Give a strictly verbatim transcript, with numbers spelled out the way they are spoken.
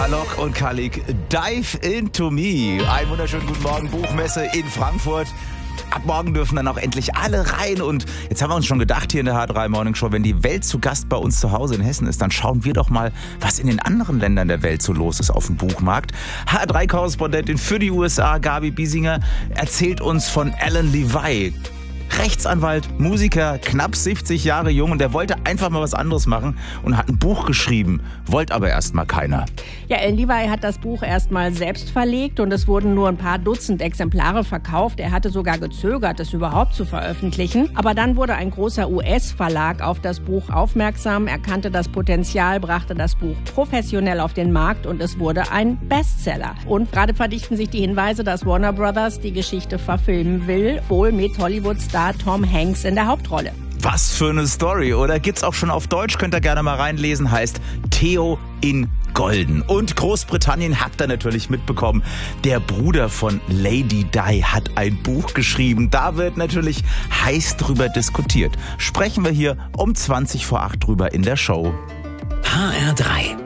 Alok und Khalik, Dive into Me. Einen wunderschönen guten Morgen, Buchmesse in Frankfurt. Ab morgen dürfen dann auch endlich alle rein. Und jetzt haben wir uns schon gedacht hier in der H drei Morning Show, wenn die Welt zu Gast bei uns zu Hause in Hessen ist, dann schauen wir doch mal, was in den anderen Ländern der Welt so los ist auf dem Buchmarkt. H drei Korrespondentin für die U S A, Gabi Biesinger, erzählt uns von Alan Levy. Rechtsanwalt, Musiker, knapp siebzig Jahre jung, und der wollte einfach mal was anderes machen und hat ein Buch geschrieben, wollte aber erst mal keiner. Ja, Alan Levy hat das Buch erst mal selbst verlegt und es wurden nur ein paar Dutzend Exemplare verkauft. Er hatte sogar gezögert, es überhaupt zu veröffentlichen. Aber dann wurde ein großer U S-Verlag auf das Buch aufmerksam, erkannte das Potenzial, brachte das Buch professionell auf den Markt und es wurde ein Bestseller. Und gerade verdichten sich die Hinweise, dass Warner Brothers die Geschichte verfilmen will, wohl mit Hollywood-Star Tom Hanks in der Hauptrolle. Was für eine Story, oder? Gibt's auch schon auf Deutsch, könnt ihr gerne mal reinlesen, heißt Theo in Golden. Und Großbritannien, habt ihr natürlich mitbekommen, der Bruder von Lady Di hat ein Buch geschrieben. Da wird natürlich heiß drüber diskutiert. Sprechen wir hier um zwanzig vor acht drüber in der Show. H R drei